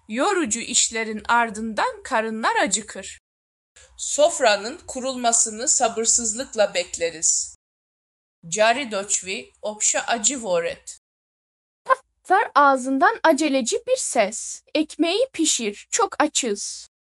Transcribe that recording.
Yorucu işlerin ardından karınlar acıkır. Sofranın kurulmasını sabırsızlıkla bekleriz. Cari doçvi obşa acı voret. Zar ağzından aceleci bir ses. Ekmeği pişir, çok açız.